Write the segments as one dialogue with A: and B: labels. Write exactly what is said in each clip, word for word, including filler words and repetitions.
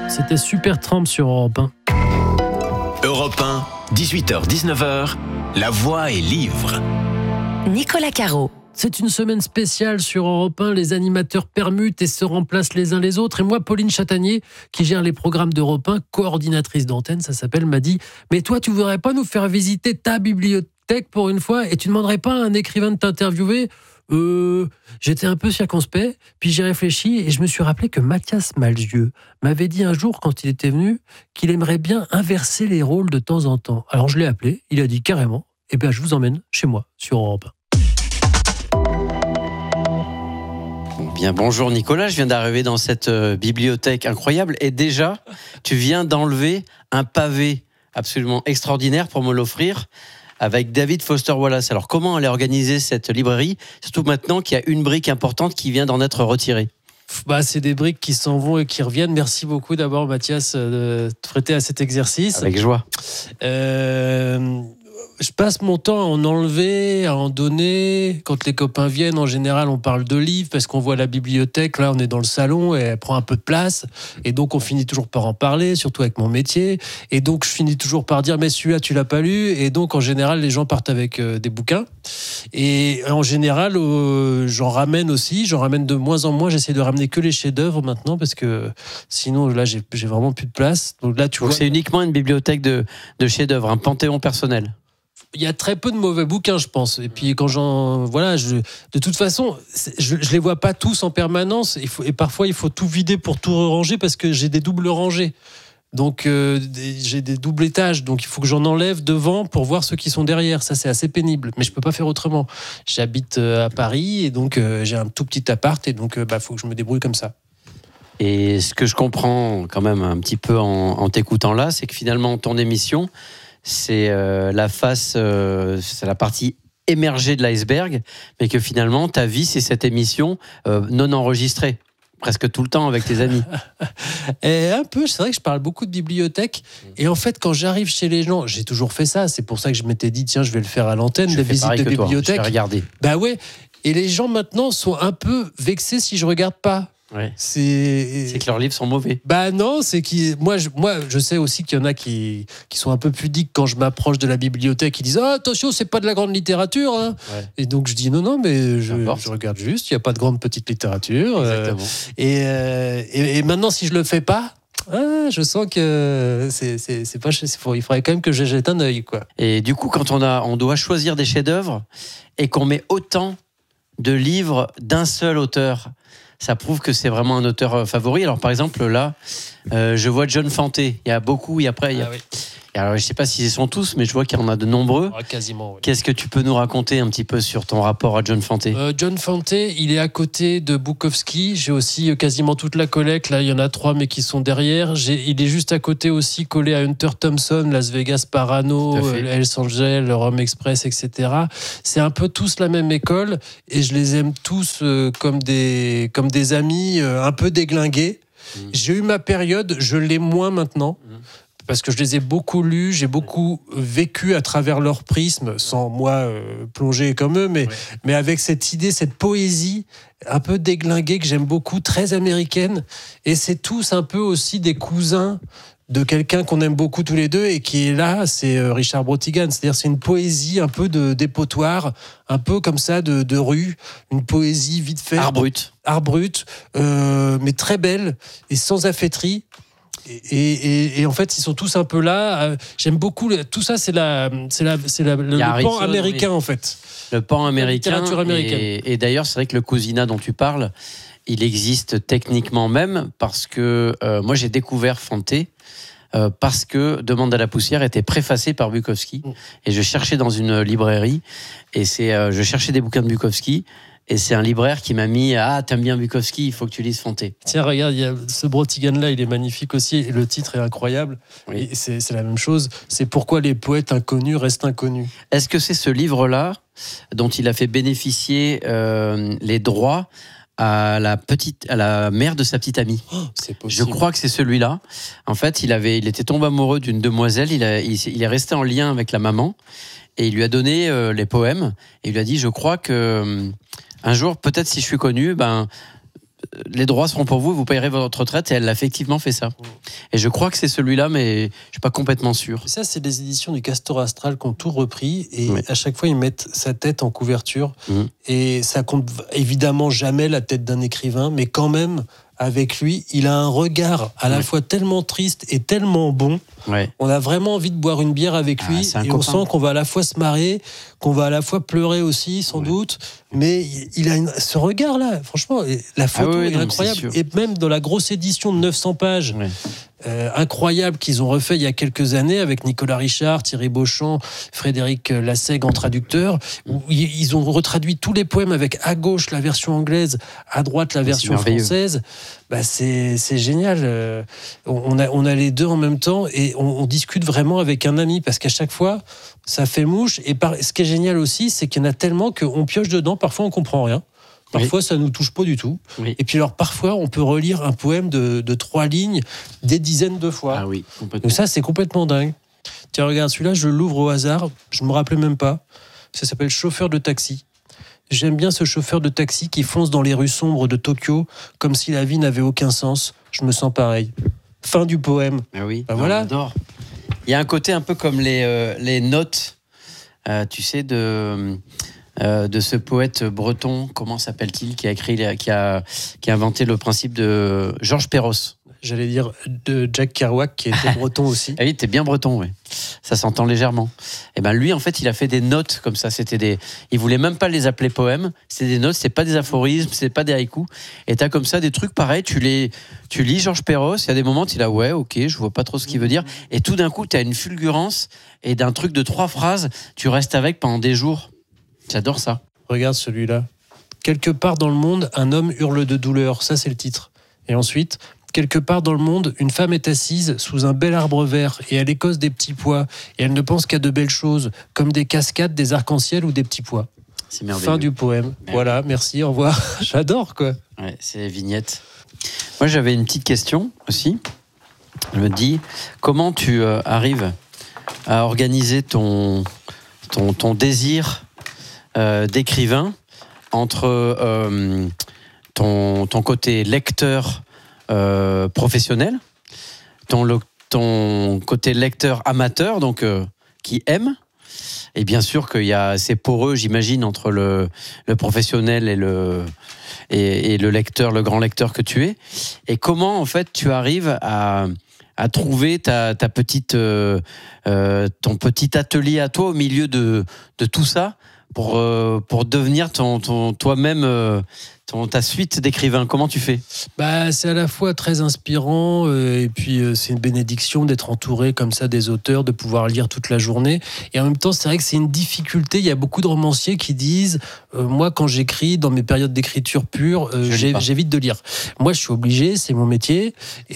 A: C'était Supertramp sur Europe un.
B: Europe un, dix-huit heures dix-neuf heures, La Voix est livre.
C: Nicolas Caro.
A: C'est une semaine spéciale sur Europe un. Les animateurs permutent et se remplacent les uns les autres. Et moi, Pauline Chatanier, qui gère les programmes d'Europe un, coordinatrice d'antenne, ça s'appelle, m'a dit « Mais toi, tu voudrais pas nous faire visiter ta bibliothèque pour une fois et tu demanderais pas à un écrivain de t'interviewer ?» Euh, j'étais un peu circonspect, puis j'ai réfléchi et je me suis rappelé que Mathias Malzieu m'avait dit un jour quand il était venu qu'il aimerait bien inverser les rôles de temps en temps. Alors je l'ai appelé, il a dit carrément, eh bien je vous emmène chez moi sur Europe un.
D: Bien, bonjour Nicolas, je viens d'arriver dans cette euh, bibliothèque incroyable et déjà, tu viens d'enlever un pavé absolument extraordinaire pour me l'offrir avec David Foster Wallace. Alors comment aller organiser cette librairie, surtout maintenant qu'il y a une brique importante qui vient d'en être retirée?
A: Bah, c'est des briques qui s'en vont et qui reviennent. Merci beaucoup d'abord Mathias de te prêter à cet exercice.
D: Avec joie.
A: Euh... Je passe mon temps à en enlever, à en donner. Quand les copains viennent, en général, on parle de livres parce qu'on voit la bibliothèque. Là, on est dans le salon et elle prend un peu de place. Et donc, on finit toujours par en parler, surtout avec mon métier. Et donc, je finis toujours par dire, mais celui-là, tu l'as pas lu. Et donc, en général, les gens partent avec euh, des bouquins. Et en général, euh, j'en ramène aussi. J'en ramène de moins en moins. J'essaie de ramener que les chefs-d'œuvre maintenant parce que sinon, là, j'ai, j'ai vraiment plus de place. Donc là, tu
D: donc
A: vois.
D: C'est uniquement une bibliothèque de, de chefs-d'œuvre, un panthéon personnel.
A: Il y a très peu de mauvais bouquins, je pense. Et puis quand j'en, voilà, je, de toute façon, je, je les vois pas tous en permanence. Il faut, et parfois, il faut tout vider pour tout ranger parce que j'ai des doubles rangées. Donc euh, des, j'ai des doubles étages. Donc il faut que j'en enlève devant pour voir ceux qui sont derrière. Ça, c'est assez pénible. Mais je peux pas faire autrement. J'habite à Paris et donc euh, j'ai un tout petit appart et donc euh, bah faut que je me débrouille comme ça.
D: Et ce que je comprends quand même un petit peu en, en t'écoutant là, c'est que finalement ton émission, c'est euh, la face, euh, c'est la partie émergée de l'iceberg, mais que finalement ta vie c'est cette émission euh, non enregistrée, presque tout le temps avec tes amis.
A: Et un peu, c'est vrai que je parle beaucoup de bibliothèque. Et en fait, quand j'arrive chez les gens, j'ai toujours fait ça. C'est pour ça que je m'étais dit tiens, je vais le faire à l'antenne, des visites de bibliothèque.
D: Je vais regarder.
A: Bah ouais. Et les gens maintenant sont un peu vexés si je regarde pas.
D: Ouais.
A: C'est...
D: c'est que leurs livres sont mauvais.
A: Bah non, c'est qui moi je, moi je sais aussi qu'il y en a qui qui sont un peu pudiques quand je m'approche de la bibliothèque, ils disent ah, attention, c'est pas de la grande littérature hein. Ouais. Et donc je dis non non mais je, je regarde juste, il y a pas de grande petite littérature.
D: Exactement.
A: Euh, et, euh, et et maintenant si je le fais pas, ah, je sens que c'est c'est c'est pas c'est, il faudrait quand même que je jette un œil quoi.
D: Et du coup quand on a on doit choisir des chefs-d'œuvre et qu'on met autant de livres d'un seul auteur, ça prouve que c'est vraiment un auteur favori. Alors par exemple là, euh, je vois John Fante. Il y a beaucoup, il y a après, il y a...
A: Ah oui.
D: Alors, je ne sais pas s'ils sont tous, mais je vois qu'il y en a de nombreux.
A: Ah, quasiment. Oui.
D: Qu'est-ce que tu peux nous raconter un petit peu sur ton rapport à John Fante ?
A: euh, John Fante, il est à côté de Bukowski. J'ai aussi quasiment toute la collecte. Là, il y en a trois, mais qui sont derrière. J'ai, il est juste à côté aussi, collé à Hunter Thompson, Las Vegas Parano, Hells Angels, Rome Express, et cetera. C'est un peu tous la même école et je les aime tous euh, comme des comme des amis, euh, un peu déglingués. Mmh. J'ai eu ma période, je l'ai moins maintenant. Mmh. Parce que je les ai beaucoup lus, j'ai beaucoup vécu à travers leur prisme, sans moi euh, plonger comme eux, mais, ouais. mais avec cette idée, cette poésie un peu déglinguée que j'aime beaucoup, très américaine. Et c'est tous un peu aussi des cousins de quelqu'un qu'on aime beaucoup tous les deux et qui est là, c'est Richard Brautigan. C'est-à-dire c'est une poésie un peu de dépotoir, un peu comme ça de, de rue, une poésie vite faite.
D: Art brut.
A: Art brut, euh, mais très belle et sans affaîtrie. Et, et, et en fait, ils sont tous un peu là. J'aime beaucoup tout ça. C'est la, c'est la, c'est la, le, le
D: Harrison,
A: pan américain
D: oui.
A: en fait.
D: Le pan américain.
A: La littérature américaine.
D: Et, et d'ailleurs, c'est vrai que le cousinat dont tu parles, il existe techniquement même parce que euh, moi j'ai découvert Fante euh, parce que Demande à la poussière était préfacé par Bukowski mmh. et je cherchais dans une librairie et c'est, euh, je cherchais des bouquins de Bukowski. Et c'est un libraire qui m'a mis « Ah, t'aimes bien Bukowski, il faut que tu lises Fante ».
A: Tiens, regarde, il y a ce Brautigan-là, il est magnifique aussi. Et le titre est incroyable. Oui. Et c'est, c'est la même chose. C'est « Pourquoi les poètes inconnus restent inconnus ».
D: Est-ce que c'est ce livre-là dont il a fait bénéficier euh, les droits à la, petite, à la mère de sa petite amie?
A: Oh, c'est possible.
D: Je crois que c'est celui-là. En fait, il, avait, il était tombé amoureux d'une demoiselle. Il, a, il, il est resté en lien avec la maman. Et il lui a donné euh, les poèmes. Et il lui a dit « Je crois que... Euh, un jour, peut-être si je suis connu, ben, les droits seront pour vous, vous payerez votre retraite. Et elle a effectivement fait ça. Et je crois que c'est celui-là, mais je ne suis pas complètement sûr.
A: Ça, c'est des éditions du Castor Astral qui ont tout repris. Et
D: Oui.
A: à chaque fois, ils mettent sa tête en couverture.
D: Mmh.
A: Et ça compte évidemment jamais la tête d'un écrivain, mais quand même, avec lui, il a un regard à la
D: Ouais.
A: fois tellement triste et tellement bon.
D: Ouais.
A: On a vraiment envie de boire une bière avec
D: Ah,
A: lui.
D: c'est un
A: Et on
D: copain.
A: sent qu'on va à la fois se marrer, qu'on va à la fois pleurer aussi, sans
D: Ouais.
A: doute. Mais il a une- ce regard-là, franchement, et la photo
D: Ah oui,
A: est
D: non, mais
A: incroyable.
D: c'est sûr.
A: Et même dans la grosse édition de neuf cents pages,
D: Ouais.
A: euh, incroyable qu'ils ont refait il y a quelques années avec Nicolas Richard, Thierry Beauchamp, Frédéric Lassègue en traducteur, où ils ont retraduit tous les poèmes avec à gauche la version anglaise, à droite la
D: C'est
A: version
D: merveilleux.
A: française. Bah c'est, c'est génial. Euh, On a, on a les deux en même temps et on, on discute vraiment avec un ami parce qu'à chaque fois, ça fait mouche. Et par, ce qui est génial aussi, c'est qu'il y en a tellement qu'on pioche dedans. Parfois, on comprend rien. Parfois, ça nous touche pas du tout.
D: Oui.
A: Et puis alors, parfois, on peut relire un poème de, de trois lignes des dizaines de fois.
D: Ah oui, complètement.
A: Donc ça, c'est complètement dingue. Tiens, regarde, celui-là, je l'ouvre au hasard. Je me rappelais même pas. Ça s'appelle Chauffeur de taxi. J'aime bien ce chauffeur de taxi qui fonce dans les rues sombres de Tokyo comme si la vie n'avait aucun sens. Je me sens pareil. Fin du poème.
D: Ah oui,
A: Bah
D: non,
A: voilà.
D: j'adore. Il y a un côté un peu comme les, euh, les notes, euh, tu sais, de, euh, de ce poète breton, comment s'appelle-t-il, qui a écrit, qui a, qui a inventé le principe de Georges Perros.
A: J'allais dire de Jack Kerouac qui était breton aussi.
D: Ah oui, t'es bien breton, oui. Ça s'entend légèrement. Et ben lui, en fait, il a fait des notes comme ça. C'était des, il voulait même pas les appeler poèmes. C'était des notes. C'est pas des aphorismes, c'est pas des haïkus. Et t'as comme ça des trucs pareils. Tu les, tu lis Georges Perros. Il y a des moments, tu es là, ouais, ok, je vois pas trop ce qu'il veut dire. Et tout d'un coup, t'as une fulgurance et d'un truc de trois phrases, tu restes avec pendant des jours. J'adore ça.
A: Regarde celui-là. Quelque part dans le monde, un homme hurle de douleur. Ça, c'est le titre. Et ensuite, quelque part dans le monde, une femme est assise sous un bel arbre vert et elle écosse des petits pois. Et elle ne pense qu'à de belles choses, comme des cascades, des arcs-en-ciel ou des petits pois.
D: C'est merveilleux.
A: Fin du poème.
D: Merci.
A: Voilà, merci, au revoir. J'adore, quoi.
D: Ouais, c'est les vignettes. Moi, j'avais une petite question aussi. Je me dis, comment tu euh, arrives à organiser ton, ton, ton désir euh, d'écrivain entre euh, ton, ton côté lecteur euh, professionnel, ton, lo- ton côté lecteur amateur, donc euh, qui aime, et bien sûr qu'il y a c'est poreux, j'imagine, entre le, le professionnel et le et, et le lecteur, le grand lecteur que tu es. Et comment en fait tu arrives à à trouver ta, ta petite euh, euh, ton petit atelier à toi au milieu de de tout ça pour euh, pour devenir ton, ton toi-même euh, ton, ta suite d'écrivains. Comment tu fais?
A: Bah, c'est à la fois très inspirant euh, et puis euh, c'est une bénédiction d'être entouré comme ça des auteurs, de pouvoir lire toute la journée. Et en même temps, c'est vrai que c'est une difficulté. Il y a beaucoup de romanciers qui disent euh, moi, quand j'écris, dans mes périodes d'écriture pure, euh,
D: Je lis
A: j'ai-
D: pas.
A: j'évite de lire. Moi, je suis obligé, c'est mon métier.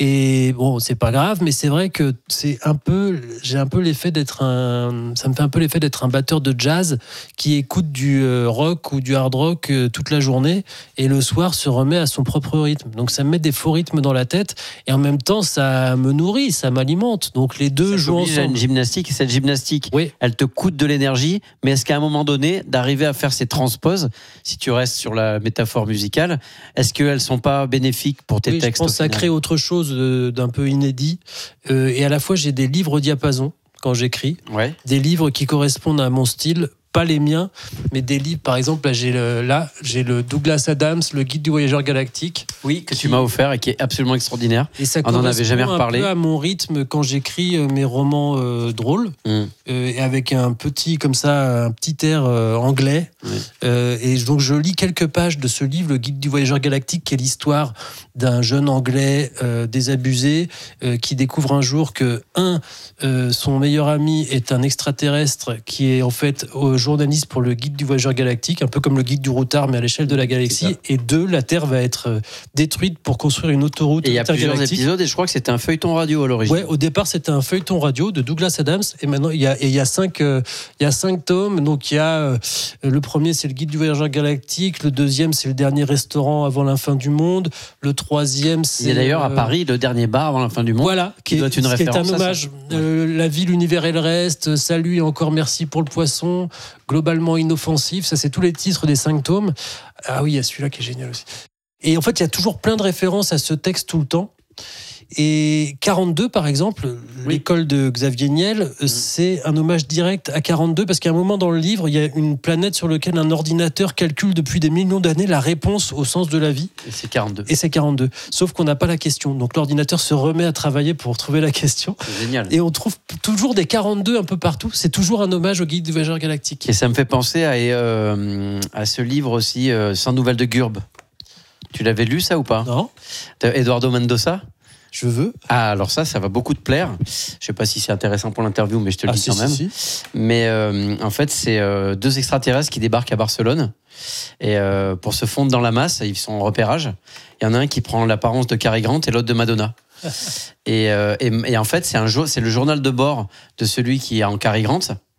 A: Et bon, c'est pas grave, mais c'est vrai que c'est un peu, j'ai un peu l'effet d'être un, ça me fait un peu l'effet d'être un batteur de jazz qui écoute du euh, rock ou du hard rock euh, toute la journée et le soir se remet à son propre rythme. Donc ça me met des faux rythmes dans la tête et en même temps ça me nourrit, ça m'alimente. Donc les deux
D: Ça
A: jouent
D: t'oblige à
A: ensemble.
D: une gymnastique, et cette gymnastique,
A: Oui.
D: elle te coûte de l'énergie, mais est-ce qu'à un moment donné, d'arriver à faire ces transposes, si tu restes sur la métaphore musicale, est-ce qu'elles sont pas bénéfiques pour tes
A: Oui, je
D: textes?
A: pense
D: au
A: que ça
D: final
A: crée autre chose euh, d'un peu inédit. Euh, et à la fois j'ai des livres diapason quand j'écris,
D: Ouais.
A: des livres qui correspondent à mon style, pas les miens, mais des livres, par exemple, là j'ai le, là, j'ai le Douglas Adams, le guide du voyageur galactique.
D: Oui, que
A: Qui-
D: tu m'as offert et qui est absolument extraordinaire.
A: Et ça
D: On n'en avait
A: correspond
D: jamais
A: un
D: reparlé.
A: peu à mon rythme quand j'écris euh, mes romans euh, drôles,
D: Mm.
A: euh, et avec un petit, comme ça, un petit air euh, anglais.
D: Oui.
A: Euh, et donc je lis quelques pages de ce livre, le guide du voyageur galactique, qui est l'histoire d'un jeune anglais euh, désabusé euh, qui découvre un jour que, un, euh, son meilleur ami est un extraterrestre qui est en fait euh, journaliste pour le guide du voyageur galactique, un peu comme le guide du routard, mais à l'échelle de la
D: C'est
A: galaxie.
D: ça.
A: Et deux, la Terre va être euh, détruite pour construire une autoroute
D: Et il y a plusieurs
A: intergalactique.
D: épisodes et je crois que c'était un feuilleton radio à l'origine.
A: Ouais, au départ c'était un feuilleton radio de Douglas Adams et maintenant il y a et il y a cinq euh, il y a cinq tomes. Donc il y a euh, le premier c'est le guide du voyageur galactique, le deuxième c'est le dernier restaurant avant la fin du monde, le troisième c'est
D: Il y a d'ailleurs à
A: euh,
D: Paris le dernier bar avant la fin du monde.
A: Voilà, qui,
D: qui doit
A: est,
D: être une
A: ce qui est un
D: référence à ça.
A: hommage. Euh, la vie, l'univers et le reste. Salut et encore merci pour le poisson. Globalement inoffensif. Ça, c'est tous les titres des cinq tomes. Ah oui, il y a celui-là qui est génial aussi. Et en fait, il y a toujours plein de références à ce texte tout le temps. Et quarante-deux, par exemple, oui. l'école de Xavier Niel, mmh. c'est un hommage direct à quarante-deux, parce qu'à un moment dans le livre, il y a une planète sur laquelle un ordinateur calcule depuis des millions d'années la réponse au sens de la vie.
D: Et c'est quarante-deux.
A: Et c'est quarante-deux. Sauf qu'on n'a pas la question. Donc l'ordinateur se remet à travailler pour trouver la question.
D: C'est génial.
A: Et on trouve toujours des quarante-deux un peu partout. C'est toujours un hommage au Guide du voyageur galactique.
D: Et ça me fait penser à, euh, à ce livre aussi, euh, Cent nouvelles de Gurb. Tu l'avais lu, ça, ou pas ?
A: Non.
D: Eduardo Mendoza ?
A: Je veux.
D: Ah, alors ça, ça va beaucoup te plaire. Je sais pas si c'est intéressant pour l'interview, mais je te le
A: ah,
D: dis
A: si,
D: quand même.
A: Si, si.
D: Mais euh, en fait, c'est euh, deux extraterrestres qui débarquent à Barcelone et euh, pour se fondre dans la masse, ils sont en repérage. Il y en a un qui prend l'apparence de Cary Grant et l'autre de Madonna. et, euh, et, et en fait, c'est un jour, c'est le journal de bord de celui qui est en Cary Grant.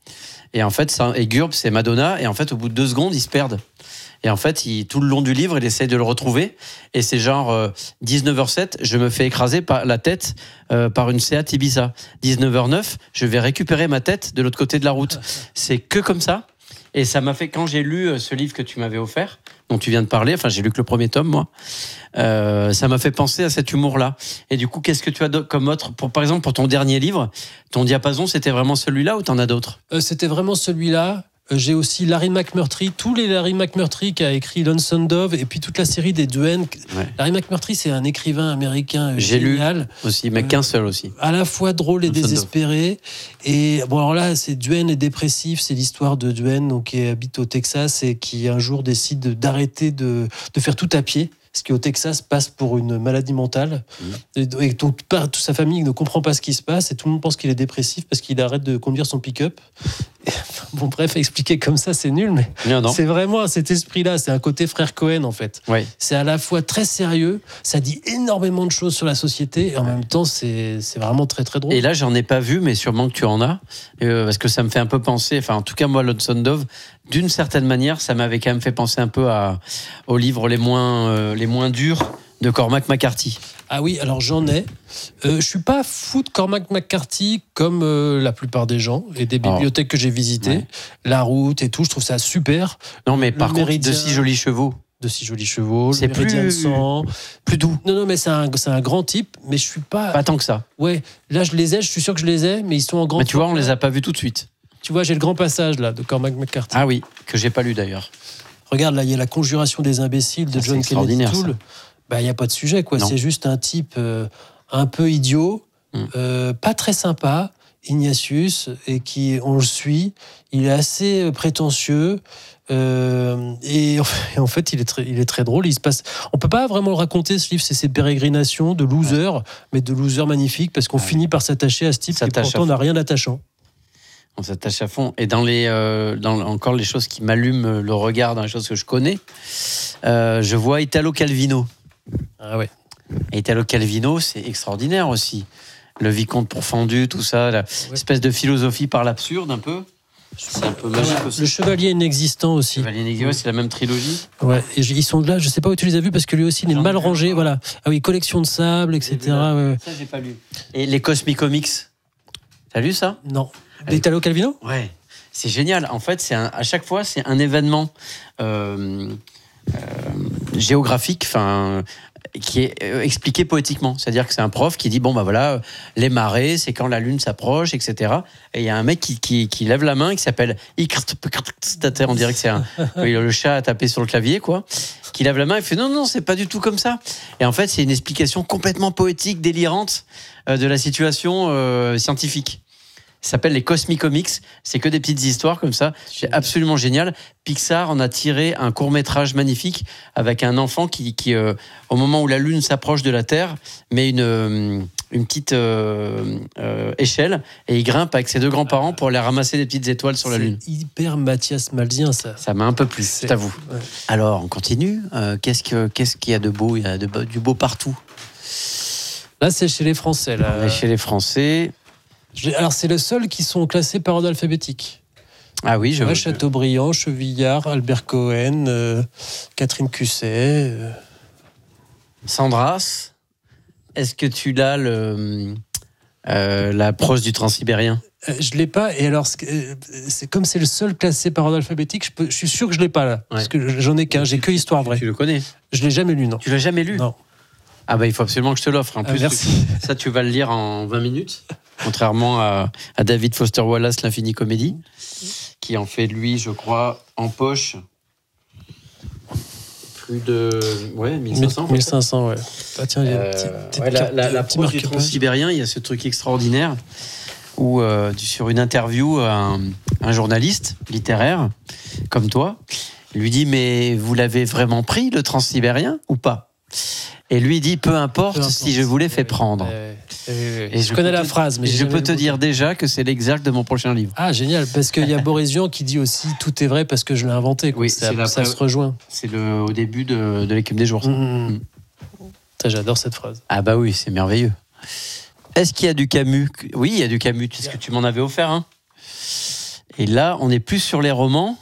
D: Et en fait, ça, et Gurb, c'est Madonna. Et en fait, au bout de deux secondes, ils se perdent. Et en fait, il, tout le long du livre, il essaie de le retrouver. Et c'est genre euh, dix-neuf heures sept, je me fais écraser par la tête euh, par une Seat Ibiza. dix-neuf heures neuf, je vais récupérer ma tête de l'autre côté de la route. C'est que comme ça. Et ça m'a fait, quand j'ai lu ce livre que tu m'avais offert, dont tu viens de parler, enfin j'ai lu que le premier tome, moi, euh, ça m'a fait penser à cet humour-là. Et du coup, qu'est-ce que tu as comme autre, pour, par exemple, pour ton dernier livre, ton diapason, c'était vraiment celui-là ou t'en as d'autres ?
A: euh, C'était vraiment celui-là. J'ai aussi Larry McMurtry, tous les Larry McMurtry qui a écrit Lonesome Dove et puis toute la série des Duane. Ouais. Larry McMurtry, c'est un écrivain américain
D: J'ai
A: génial.
D: Lu aussi, mais euh, qu'un seul aussi.
A: À la fois drôle et Lonesome désespéré. Dove. Et bon, alors là, c'est Duane et dépressif. C'est l'histoire de Duane, donc, qui habite au Texas et qui un jour décide d'arrêter de, de faire tout à pied. Ce qui au Texas passe pour une maladie mentale. Mmh. Et, et donc, toute sa famille ne comprend pas ce qui se passe et tout le monde pense qu'il est dépressif parce qu'il arrête de conduire son pick-up. Et, bon, bref, expliquer comme ça, c'est nul, mais non, non. c'est vraiment cet esprit-là. C'est un côté frère Cohen, en fait.
D: Ouais.
A: C'est à la fois très sérieux, ça dit énormément de choses sur la société et en même temps, c'est, c'est vraiment très, très drôle.
D: Et là, j'en ai pas vu, mais sûrement que tu en as, euh, parce que ça me fait un peu penser, enfin, en tout cas, moi, Lonesome Dove, d'une certaine manière, ça m'avait quand même fait penser un peu à, aux livres les moins, euh, les moins durs de Cormac McCarthy.
A: Ah oui, alors j'en ai. Euh, je suis pas fou de Cormac McCarthy comme euh, la plupart des gens et des bibliothèques oh. que j'ai visitées. Ouais. La route et tout, je trouve ça super.
D: Non, mais le par Méridien, contre, de si jolis chevaux.
A: De si jolis chevaux,
D: c'est
A: le Méridien
D: plus...
A: de sang.
D: Plus doux.
A: Non, non, mais c'est un, c'est un grand type, mais je suis pas...
D: Pas tant que ça.
A: Ouais, là je les ai, je suis sûr que je les ai, mais ils sont en grand...
D: Mais tu vois, on les a pas vus tout de suite.
A: Tu vois, j'ai le grand passage là de Cormac McCarthy.
D: Ah oui, que j'ai pas lu d'ailleurs.
A: Regarde, là, il y a la Conjuration des imbéciles de ah, John Kennedy Toole. Bah, il n'y a pas de sujet, quoi. Non. C'est juste un type euh, un peu idiot, mm. euh, pas très sympa, Ignatius, et qui, on le suit. Il est assez prétentieux. Euh, et, et en fait, il est très, il est très drôle. Il se passe. On peut pas vraiment le raconter, ce livre. C'est ses pérégrinations de loser, ouais. mais de loser magnifique, parce qu'on ouais. finit par s'attacher à ce type qui pourtant n'a rien d'attachant.
D: On s'attache à fond. Et dans les, euh, dans encore les choses qui m'allument le regard, dans les choses que je connais, euh, je vois Italo Calvino.
A: Ah ouais.
D: Et Italo Calvino, c'est extraordinaire aussi. Le vicomte pourfendu, tout ça, la ouais. espèce de philosophie par l'absurde un peu. C'est un peu magique aussi.
A: Le Chevalier inexistant aussi.
D: Le Chevalier inexistant, c'est la même trilogie.
A: Ouais. Et ils sont là. Je sais pas où tu les as vus parce que lui aussi, il est mal rangé. Pas. Voilà. Ah oui, collection de sable, et cetera. Ouais.
D: Ça, j'ai pas lu. Et les Cosmicomics. T'as lu ça ?
A: Non. L'Italo Calvino ?
D: Ouais, c'est génial. En fait, c'est un, à chaque fois, c'est un événement euh, euh, géographique, enfin, qui est euh, expliqué poétiquement. C'est-à-dire que c'est un prof qui dit bon bah voilà, les marées, c'est quand la lune s'approche, et cetera. Et il y a un mec qui, qui, qui lève la main, qui s'appelle Ikrtpkrtstater, on dirait que c'est un, le chat a tapé sur le clavier, quoi. Qui lève la main et fait non non, c'est pas du tout comme ça. Et en fait, c'est une explication complètement poétique, délirante euh, de la situation euh, scientifique. Ça s'appelle les Cosmicomics. C'est que des petites histoires comme ça. C'est absolument génial. Pixar en a tiré un court-métrage magnifique avec un enfant qui, qui euh, au moment où la Lune s'approche de la Terre, met une, euh, une petite euh, euh, échelle et il grimpe avec ses deux grands-parents pour aller ramasser des petites étoiles sur la Lune.
A: C'est hyper Mathias Malzien, ça.
D: Ça m'a un peu plu, c'est... je t'avoue. Ouais. Alors, on continue. Euh, qu'est-ce, que, qu'est-ce qu'il y a de beau ? Il y a de, du beau partout.
A: Là, c'est chez les Français. Là.
D: On est chez les Français.
A: Alors, c'est le seul qui sont classés par ordre alphabétique.
D: Ah oui, je
A: vois. Chateaubriand, Chevillard, Albert Cohen, euh, Catherine Cusset. Euh...
D: Sandras, est-ce que tu l'as le, euh, la prose du Transsibérien ?
A: Euh, je l'ai pas. Et alors, c'est comme c'est le seul classé par ordre alphabétique, je, peux, je suis sûr que je l'ai pas là, ouais. parce que j'en ai qu'un. J'ai que Histoire vraie.
D: Tu le connais?
A: Je l'ai jamais lu, non.
D: Tu l'as jamais lu?
A: Non.
D: Ah bah il faut absolument que je te l'offre. En plus,
A: ah, merci.
D: Tu, ça tu vas le lire en vingt minutes, contrairement à, à David Foster Wallace, l'Infini Comédie, qui en fait lui, je crois, en poche plus de ouais mille cinq cents.
A: mille cinq cents, ouais. Ah tiens, il y a
D: euh,
A: petit, petit,
D: ouais, la, la, la
A: petit
D: prose du Transsibérien, il y a ce truc extraordinaire où euh, sur une interview, un, un journaliste littéraire comme toi lui dit mais vous l'avez vraiment pris le Transsibérien ou pas? Et lui dit peu importe, peu importe si je vous l'ai fait prendre.
A: Euh, euh, et je, je connais la
D: te,
A: phrase, mais
D: je peux te dire déjà que c'est l'exergue de mon prochain livre.
A: Ah génial, parce qu'il y a Boris Vian qui dit aussi tout est vrai parce que je l'ai inventé. Quoi.
D: Oui,
A: ça,
D: c'est la,
A: ça se rejoint.
D: C'est le au début de, de l'équipe des jours.
A: Mmh. Mmh. Ça, j'adore cette phrase.
D: Ah bah oui, c'est merveilleux. Est-ce qu'il y a du Camus? Oui, il y a du Camus. Est-ce que tu m'en avais offert hein? Et là, on est plus sur les romans.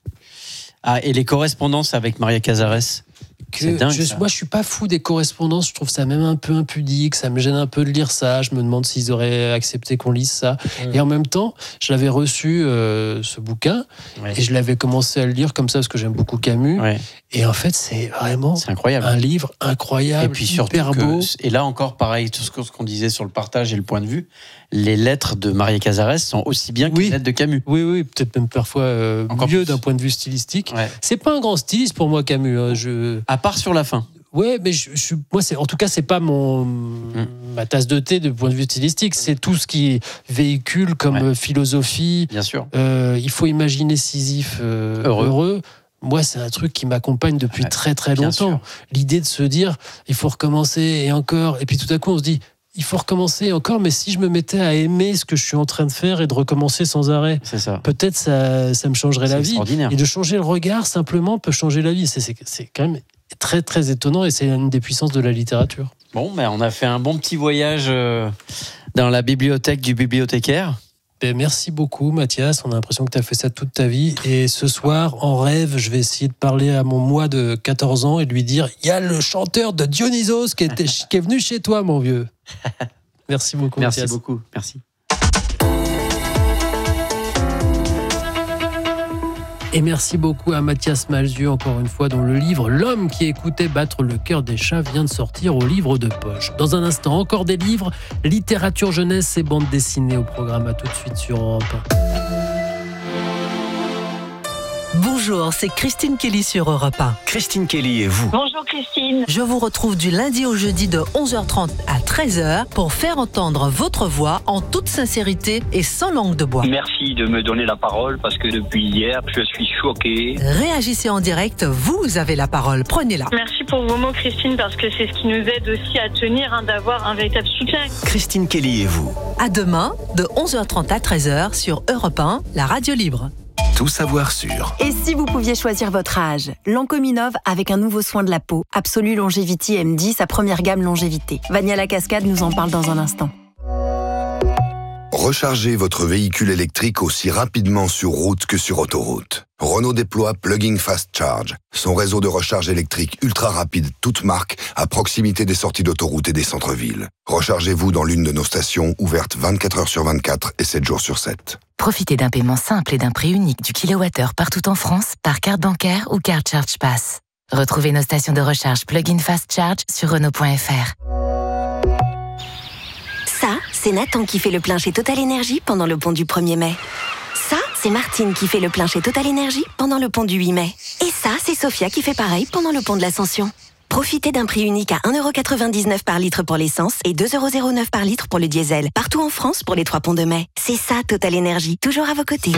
D: Ah, et les correspondances avec Maria Casares.
A: Que
D: dingue,
A: je, moi je suis pas fou des correspondances, je trouve ça même un peu impudique, ça me gêne un peu de lire ça, je me demande s'ils auraient accepté qu'on lise ça. Mmh. Et en même temps, je l'avais reçu euh, ce bouquin ouais. et je l'avais commencé à le lire comme ça parce que j'aime beaucoup Camus. Ouais. Et en fait, c'est vraiment
D: c'est incroyable.
A: Un livre incroyable, et puis surtout hyper beau.
D: Que, et là encore, pareil, tout ce qu'on disait sur le partage et le point de vue, les lettres de Maria Casares sont aussi bien que oui. les lettres de Camus.
A: Oui, oui, peut-être même parfois euh, mieux d'un point de vue stylistique. Ouais. C'est pas un grand styliste pour moi, Camus. Hein, je...
D: À part sur la fin.
A: Ouais, mais je, je, moi, c'est, en tout cas, c'est pas mon mmh. ma tasse de thé de point de vue stylistique. C'est tout ce qui véhicule comme ouais. philosophie.
D: Bien sûr.
A: Euh, il faut imaginer Sisyphe euh, heureux. heureux. Moi, c'est un truc qui m'accompagne depuis ouais, très très longtemps. L'idée de se dire, il faut recommencer et encore. Et puis tout à coup, on se dit, il faut recommencer et encore. Mais si je me mettais à aimer ce que je suis en train de faire et de recommencer sans arrêt,
D: c'est ça.
A: Peut-être ça, ça me changerait
D: c'est
A: la vie.
D: Et
A: de changer le regard simplement peut changer la vie. C'est, c'est, c'est quand même très très étonnant et c'est une des puissances de la littérature.
D: Bon, ben on a fait un bon petit voyage dans la bibliothèque du bibliothécaire.
A: Ben, merci beaucoup Mathias, on a l'impression que tu as fait ça toute ta vie et ce soir en rêve je vais essayer de parler à mon moi de quatorze ans et de lui dire il y a le chanteur de Dionysos qui, était, qui est venu chez toi mon vieux. Merci beaucoup
D: Merci
A: Mathias.
D: beaucoup, merci.
A: Et merci beaucoup à Mathias Malzieu, encore une fois, dont le livre « L'homme qui écoutait battre le cœur des chats » vient de sortir au livre de poche. Dans un instant, encore des livres, littérature jeunesse et bande dessinée au programme. À tout de suite sur Europe un.
C: Bonjour, c'est Christine Kelly sur Europe un.
B: Christine Kelly et vous.
E: Bonjour Christine.
C: Je vous retrouve du lundi au jeudi de onze heures trente à treize heures pour faire entendre votre voix en toute sincérité et sans langue de bois.
E: Merci de me donner la parole parce que depuis hier, je suis choquée.
C: Réagissez en direct, vous avez la parole, prenez-la.
F: Merci pour vos mots Christine parce que c'est ce qui nous aide aussi à tenir, hein, d'avoir un véritable soutien.
B: Christine Kelly et vous.
C: À demain, de onze heures trente à treize heures sur Europe un, la radio libre.
B: Tout savoir sur.
G: Et si vous pouviez choisir votre âge? Lancominov avec un nouveau soin de la peau. Absolu Longevity M D, sa première gamme longévité. Vania La Cascade nous en parle dans un instant.
H: Rechargez votre véhicule électrique aussi rapidement sur route que sur autoroute. Renault déploie Plug-in Fast Charge, son réseau de recharge électrique ultra rapide, toute marque, à proximité des sorties d'autoroute et des centres-villes. Rechargez-vous dans l'une de nos stations, ouvertes vingt-quatre heures sur vingt-quatre et sept jours sur sept.
I: Profitez d'un paiement simple et d'un prix unique du kilowattheure partout en France par carte bancaire ou carte Charge Pass. Retrouvez nos stations de recharge Plug-in Fast Charge sur Renault point F R.
G: Ça, c'est Nathan qui fait le plein chez Total Énergie pendant le pont du premier mai. Ça, c'est Martine qui fait le plein chez Total Énergie pendant le pont du huit mai. Et ça, c'est Sophia qui fait pareil pendant le pont de l'Ascension. Profitez d'un prix unique à un euro quatre-vingt-dix-neuf par litre pour l'essence et deux euros zéro neuf par litre pour le diesel. Partout en France pour les trois ponts de mai. C'est ça, Total Énergie, toujours à vos côtés.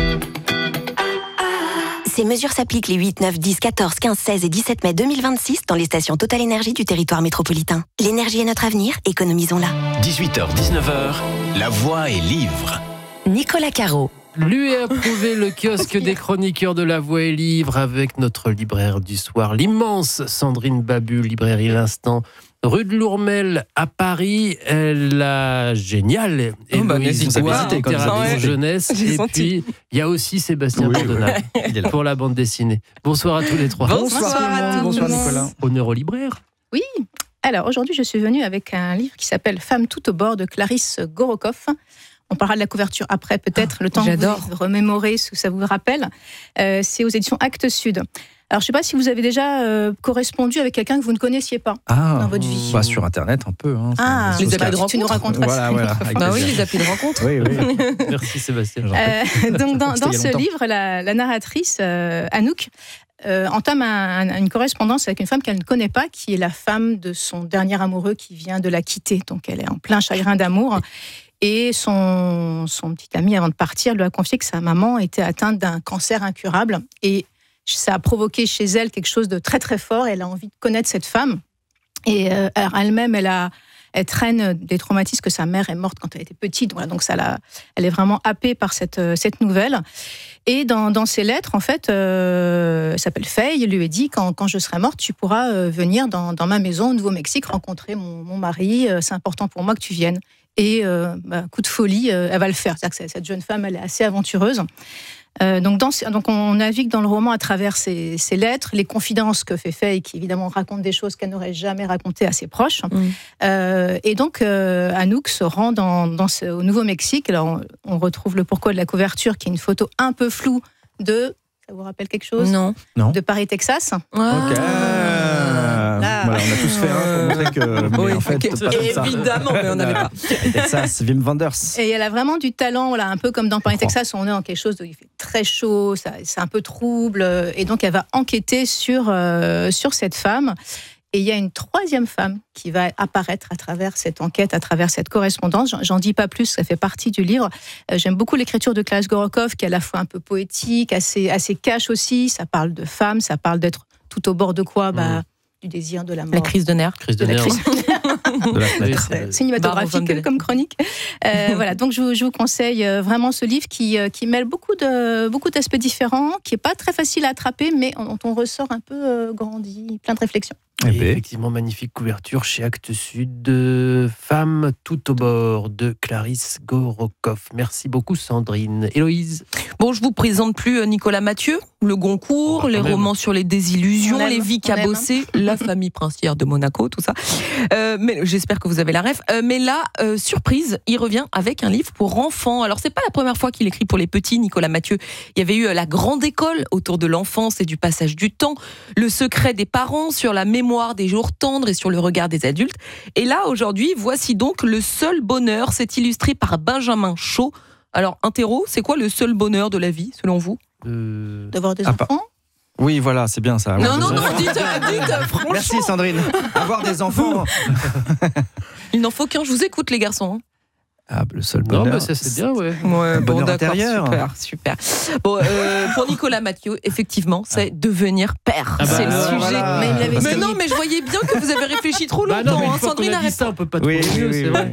G: Ces mesures s'appliquent les huit, neuf, dix, quatorze, quinze, seize et dix-sept mai deux mille vingt-six dans les stations Total Énergie du territoire métropolitain. L'énergie est notre avenir, économisons-la.
B: dix-huit heures dix-neuf heures, La Voix et Livre.
C: Nicolas Caro.
A: Lui a approuvé le kiosque des chroniqueurs de La Voix et Livre avec notre libraire du soir, l'immense Sandrine Babu, librairie L'Instant, rue de Lourmel à Paris. La géniale
J: oh bah,
A: Héloïse Bois, thérapie jeunesse.
J: J'ai
A: et
J: senti.
A: puis, il y a aussi Sébastien
J: Oui,
A: Bordona
J: ouais.
A: pour la bande dessinée. Bonsoir à tous les trois.
J: Bonsoir,
K: Bonsoir à tous.
J: Bonsoir Nicolas.
A: Honneur au libraire.
K: Oui. Alors aujourd'hui, je suis venue avec un livre qui s'appelle Femmes tout au bord de Clarisse Gorokoff.
J: On parlera de la couverture après, peut-être, oh, le temps j'adore. que vous remémorez ce que ça vous rappelle. Euh, c'est aux éditions Actes Sud. Alors, je ne sais pas si vous avez déjà euh, correspondu avec quelqu'un que vous ne connaissiez pas ah, dans votre vie.
K: Bah, sur Internet, un peu. Hein,
J: ah, les appels de rencontre. Tu nous raconteras
K: voilà, ça. Voilà,
J: bah oui, les appels de rencontre.
K: Oui, oui.
A: Merci Sébastien.
J: Euh, donc, dans, dans ce livre, la, la narratrice, euh, Anouk, euh, entame un, un, une correspondance avec une femme qu'elle ne connaît pas, qui est la femme de son dernier amoureux qui vient de la quitter. Donc, elle est en plein chagrin d'amour. Et son, son petit ami, avant de partir, lui a confié que sa maman était atteinte d'un cancer incurable. Et ça a provoqué chez elle quelque chose de très très fort. Elle a envie de connaître cette femme. Et euh, alors elle-même, elle, a, elle traîne des traumatismes que sa mère est morte quand elle était petite. Voilà, donc ça l'a, elle est vraiment happée par cette, cette nouvelle. Et dans, dans ses lettres, en fait, euh, elle s'appelle Faye, elle lui a dit, quand, quand je serai morte, tu pourras euh, venir dans, dans ma maison au Nouveau-Mexique rencontrer mon, mon mari. Euh, c'est important pour moi que tu viennes. Et euh, bah, coup de folie, euh, elle va le faire. C'est-à-dire que cette jeune femme, elle est assez aventureuse. Euh, donc, dans, donc on navigue dans le roman à travers ces, ces lettres, les confidences que fait Faye, qui évidemment raconte des choses qu'elle n'aurait jamais racontées à ses proches. Mmh. Euh, et donc euh, Anouk se rend dans, dans ce, au Nouveau-Mexique. Alors on, on retrouve le pourquoi de la couverture, qui est une photo un peu floue de... Ça vous rappelle quelque chose ?
L: Non.
J: non. De Paris, Texas.
K: Ah. Ok. Voilà, on a tous fait un pour montrer que. Mais
L: oui,
K: en fait,
L: okay.
K: pas
L: évidemment, mais on n'avait pas.
K: Texas, Wim Wenders.
J: Et elle a vraiment du talent, voilà, un peu comme dans Paris, Texas, où on est en quelque chose où il fait très chaud, ça, c'est un peu trouble. Et donc, elle va enquêter sur, euh, sur cette femme. Et il y a une troisième femme qui va apparaître à travers cette enquête, à travers cette correspondance. J'en dis pas plus, ça fait partie du livre. J'aime beaucoup l'écriture de Klaus Gorokhov, qui est à la fois un peu poétique, assez, assez cash aussi. Ça parle de femmes, ça parle d'être tout au bord de quoi bah, mmh. Du désir, de la mort.
L: La crise de nerfs.
A: Crise de,
J: de
A: nerfs.
J: De la
K: fenêtre.
J: Cinématographique comme chronique. Euh, voilà, donc je, je vous conseille vraiment ce livre qui, qui mêle beaucoup, de, beaucoup d'aspects différents, qui n'est pas très facile à attraper, mais dont on ressort un peu grandi, plein de réflexions.
A: Et effectivement, magnifique couverture chez Actes Sud de Femmes tout au bord de Clarisse Gorokhov. Merci beaucoup Sandrine. Héloïse.
L: Bon, je vous présente plus Nicolas Mathieu, Le Goncourt, oh, les même. romans sur les désillusions, les vies cabossées, la famille princière de Monaco, tout ça. Euh, mais j'espère que vous avez la ref. Euh, mais là, euh, surprise, il revient avec un livre pour enfants. Alors, c'est pas la première fois qu'il écrit pour les petits, Nicolas Mathieu. Il y avait eu La Grande École autour de l'enfance et du passage du temps, Le secret des parents sur la mémoire des jours tendres et sur le regard des adultes. Et là, aujourd'hui, voici donc Le seul bonheur. C'est illustré par Benjamin Chaud. Alors, interro, c'est quoi le seul bonheur de la vie, selon vous ?
J: euh... D'avoir des
K: ah,
J: enfants
K: pas... Oui, voilà, c'est bien ça.
L: Non, non, non, dites, dites, franchement.
K: Merci Sandrine. Avoir des enfants.
L: Il n'en faut qu'un. Je vous écoute, les garçons.
K: Ah, le seul bonheur.
A: Non, bah ça c'est bien, ouais.
L: ouais
K: bon,
L: bonheur
K: intérieur.
L: Super, super. Bon, euh, pour Nicolas Mathieu, effectivement, c'est devenir père. Ah bah,
J: c'est le
L: euh,
J: sujet.
L: Voilà. Mais, il mais non, mais je voyais bien que vous avez réfléchi trop longtemps.
A: Bah non,
L: hein. Sandrine
A: a dit ça, on peut pas trop
K: oui, oui,
A: mieux,
K: oui,
A: c'est
K: oui,
A: vrai.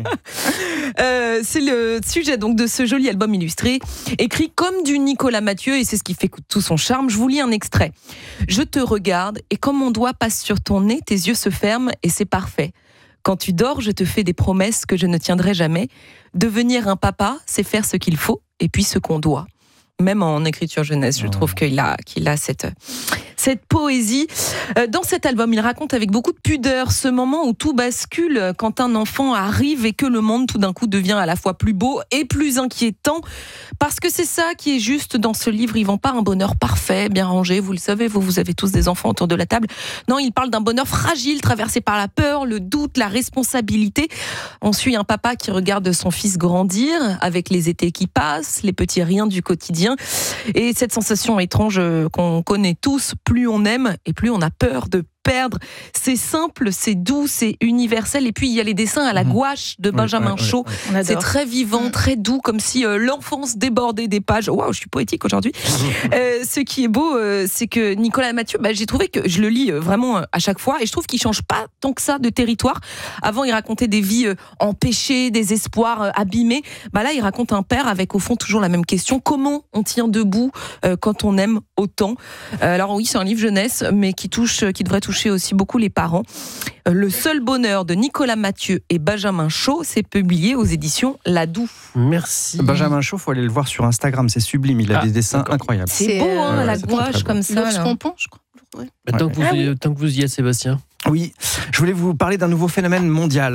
L: euh, c'est le sujet donc de ce joli album illustré, écrit comme du Nicolas Mathieu, et c'est ce qui fait tout son charme. Je vous lis un extrait. Je te regarde et comme mon doigt passe sur ton nez, tes yeux se ferment et c'est parfait. Quand tu dors, je te fais des promesses que je ne tiendrai jamais. Devenir un papa, c'est faire ce qu'il faut et puis ce qu'on doit. Même en écriture jeunesse, je trouve qu'il a, qu'il a cette, cette poésie. Dans cet album, il raconte avec beaucoup de pudeur ce moment où tout bascule quand un enfant arrive et que le monde tout d'un coup devient à la fois plus beau et plus inquiétant. Parce que c'est ça qui est juste dans ce livre. Il vend pas un bonheur parfait, bien rangé. Vous le savez, vous, vous avez tous des enfants autour de la table. Non, il parle d'un bonheur fragile, traversé par la peur, le doute, la responsabilité. On suit un papa qui regarde son fils grandir avec les étés qui passent, les petits riens du quotidien. Et cette sensation étrange qu'on connaît tous, plus on aime et plus on a peur de perdre. C'est simple, c'est doux, c'est universel. Et puis il y a les dessins à la gouache de Benjamin oui, Chaud. Oui, oui. C'est très vivant, très doux, comme si euh, l'enfance débordait des pages. Waouh, je suis poétique aujourd'hui. euh, ce qui est beau, euh, c'est que Nicolas Mathieu, bah, j'ai trouvé que je le lis euh, vraiment euh, à chaque fois, et je trouve qu'il change pas tant que ça de territoire. Avant, il racontait des vies euh, empêchées, des espoirs euh, abîmés. Bah là, il raconte un père avec au fond toujours la même question. Comment on tient debout euh, quand on aime autant ? euh, Alors oui, c'est un livre jeunesse, mais qui touche, qui devrait toucher aussi beaucoup les parents. Le seul bonheur de Nicolas Mathieu et Benjamin Chaud, c'est publié aux éditions Ladoux.
A: Merci.
K: Benjamin Chaud, il faut aller le voir sur Instagram, c'est sublime, il a ah, des dessins d'accord. incroyables.
L: C'est, c'est beau, hein, euh, la gouache comme ça.
J: L'ours pompon, je crois. Ouais.
A: Bah, tant, ouais. que vous, ah, oui. tant que vous y êtes, Sébastien.
K: Oui, je voulais vous parler d'un nouveau phénomène mondial,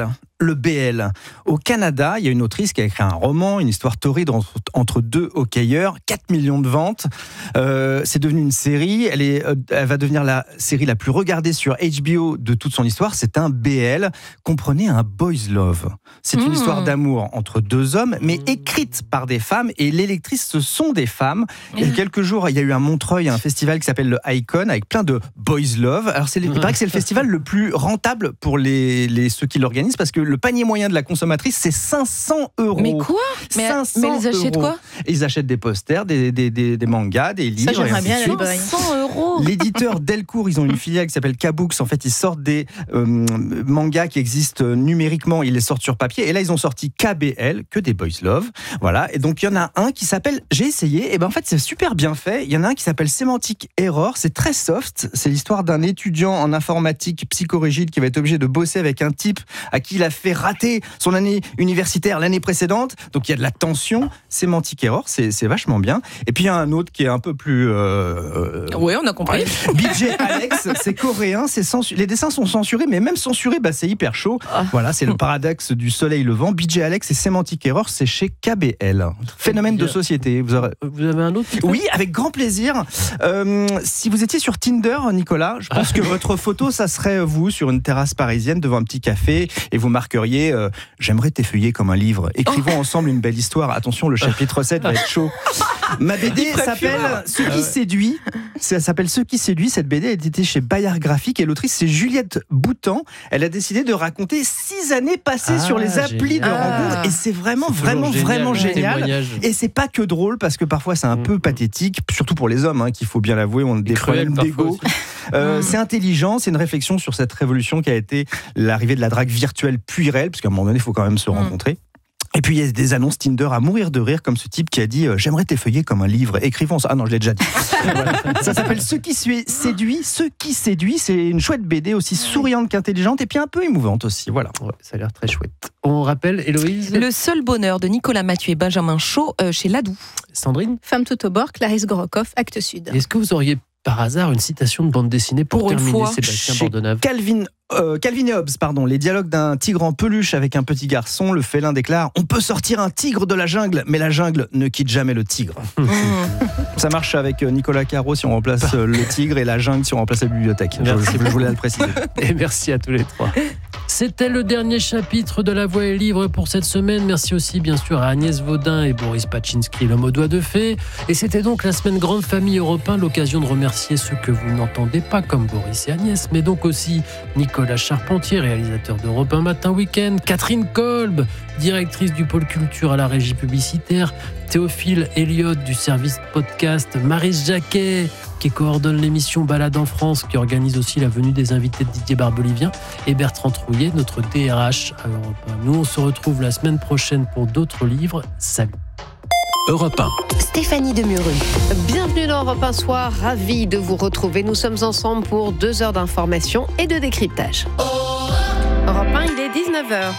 K: le B L. Au Canada, il y a une autrice qui a écrit un roman, une histoire torride entre, entre deux hockeyeurs, quatre millions de ventes. Euh, c'est devenu une série. Elle, est, euh, elle va devenir la série la plus regardée sur H B O de toute son histoire. C'est un B L. Comprenez un boys love. C'est une mmh. histoire d'amour entre deux hommes, mais écrite par des femmes. Et les lectrices, ce sont des femmes. Il y a quelques jours, il y a eu à Montreuil un festival qui s'appelle le Icon avec plein de boys love. Alors, c'est, il paraît que c'est le festival le plus rentable pour les, les, ceux qui l'organisent parce que le panier moyen de la consommatrice, c'est cinq cents euros.
L: Mais quoi mais, mais ils achètent quoi?
K: Ils achètent des posters, des, des, des, des mangas, des livres.
J: Ça, j'aimerais bien la librairie.
L: cinq cents euros.
K: L'éditeur Delcourt, ils ont une filiale qui s'appelle Kabooks. En fait, ils sortent des euh, mangas qui existent numériquement, ils les sortent sur papier. Et là, ils ont sorti K B L, que des boys love. Voilà. Et donc, il y en a un qui s'appelle, j'ai essayé, et ben en fait, c'est super bien fait. Il y en a un qui s'appelle Semantic Error. C'est très soft. C'est l'histoire d'un étudiant en informatique psychorigide qui va être obligé de bosser avec un type à qui il a fait rater son année universitaire l'année précédente. Donc, il y a de la tension. Semantic Error, c'est, c'est vachement bien. Et puis, il y a un autre qui est un peu plus... Euh,
L: oui, on a compris.
K: B J Alex, c'est coréen. C'est censu- les dessins sont censurés, mais même censurés, bah, c'est hyper chaud. Ah. Voilà, c'est le paradoxe du soleil levant. B J Alex et Semantic Error, c'est chez K B L. Phénomène de société. Vous, aurez...
A: vous avez un autre?
K: Oui, avec grand plaisir. Euh, si vous étiez sur Tinder, Nicolas, je pense que votre photo, ça serait vous sur une terrasse parisienne devant un petit café et vous marqueriez euh, « J'aimerais t'effeuiller comme un livre. Écrivons oh. ensemble une belle histoire. » Attention, le chapitre sept va être chaud. Ma B D s'appelle « Ce qui séduit ». Ça s'appelle « Ce qui séduit ». Cette B D est éditée chez Bayard Graphique et l'autrice, c'est Juliette Boutan. Elle a décidé de raconter six années passées ah, sur les applis génial. de rencontres et c'est vraiment, c'est vraiment, génial, vraiment génial. Et c'est pas que drôle parce que parfois c'est un mmh. peu pathétique, surtout pour les hommes, hein, qu'il faut bien l'avouer, on a des problèmes d'ego. Euh, mmh. C'est intelligent, c'est une réflexion sur cette révolution qui a été l'arrivée de la drague virtuelle puis réelle, parce qu'à un moment donné, il faut quand même se mmh. rencontrer. Et puis il y a des annonces Tinder à mourir de rire, comme ce type qui a dit euh, « J'aimerais t'effeuiller comme un livre, écrivons ça ». Ah non, je l'ai déjà dit. Voilà. Ça s'appelle « Ce qui séduit ». Ce qui séduit, c'est une chouette B D aussi souriante qu'intelligente et puis un peu émouvante aussi. Voilà.
A: Ouais, ça a l'air très chouette. On rappelle, Héloïse ?
L: Le seul bonheur de Nicolas Mathieu et Benjamin Chaud euh, chez Ladoux.
A: Sandrine ?
J: Femme tout au bord, Clarisse Gorokoff, Actes Sud.
A: Est-ce que vous auriez par hasard une citation de bande dessinée pour, pour terminer, fois, Sébastien Bordenave?
K: Calvin Euh, Calvin et Hobbes, pardon, les dialogues d'un tigre en peluche avec un petit garçon. Le félin déclare « On peut sortir un tigre de la jungle, mais la jungle ne quitte jamais le tigre. » Ça marche avec Nicolas Caro si on remplace le tigre et la jungle si on remplace la bibliothèque. Je, je voulais le préciser.
A: Et merci à tous les trois. C'était le dernier chapitre de La Voix est libre pour cette semaine. Merci aussi bien sûr à Agnès Vaudin et Boris Pachinski, l'homme aux doigts de fée. Et c'était donc la semaine Grande Famille Europe un, l'occasion de remercier ceux que vous n'entendez pas comme Boris et Agnès, mais donc aussi Nicolas Charpentier, réalisateur d'Europe un Matin Week-end, Catherine Kolb, directrice du pôle culture à la régie publicitaire, Théophile Elliott du service podcast, Maryse Jacquet qui coordonne l'émission Balade en France, qui organise aussi la venue des invités de Didier Barbelivien, et Bertrand Trouillet, notre D R H à Europe un. Nous, on se retrouve la semaine prochaine pour d'autres livres. Salut.
B: Europe un.
M: Stéphanie Demuru. Bienvenue dans Europe un Soir, ravie de vous retrouver. Nous sommes ensemble pour deux heures d'information et de décryptage. Europe un, il est dix-neuf heures.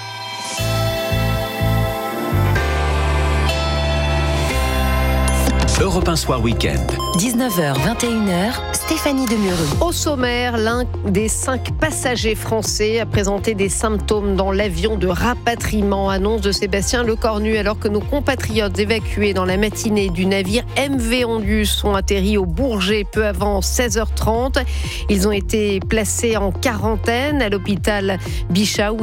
B: Europe un Soir Week-end.
I: dix-neuf heures, vingt et une heures, Stéphanie Demuru.
M: Au sommaire, l'un des cinq passagers français a présenté des symptômes dans l'avion de rapatriement, annonce de Sébastien Lecornu, alors que nos compatriotes évacués dans la matinée du navire M V Ondius ont atterri au Bourget peu avant seize heures trente. Ils ont été placés en quarantaine à l'hôpital Bichat où